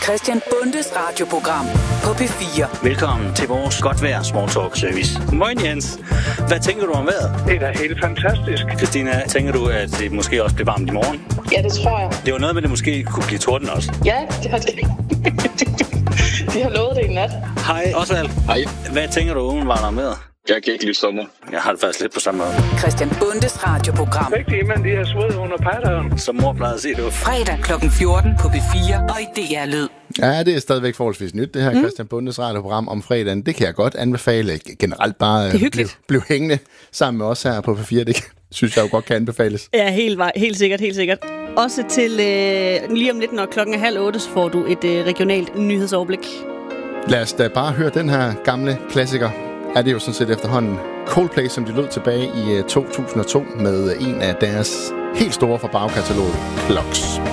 Christian Bundes radioprogram på P4. Velkommen til vores godt vejr small talk service. Moin Jens. Hvad tænker du om vejret? Det er da helt fantastisk. Christina, tænker du, at det måske også bliver varmt i morgen? Ja, det tror jeg. Det var noget med, at det måske kunne blive torden også. Ja, det har det. De har lovet det i nat. Hej Osvald. Hej. Hvad tænker du umiddelbart om vejret? Jeg kan ikke lide sommer. Jeg har det faktisk lidt på samme måde. Christian Bundes radioprogram. Rigtig, men de har sved under patteren. Som mor plejede at sige det. Fredag kl. 14 på P4 og i DR Lyd. Ja, det er stadigvæk forholdsvis nyt, det her Christian Bundes radioprogram om fredagen. Det kan jeg godt anbefale. Generelt bare blive hængende sammen med os her på P4. Det synes jeg jo godt kan anbefales. Ja, helt sikkert. Også til lige om lidt, når 7:30, så får du et regionalt nyhedsoverblik. Lad os da bare høre den her gamle klassiker. Er det jo sådan set efterhånden Coldplay, som de lød tilbage i 2002 med en af deres helt store fra bagkataloget, Clocks.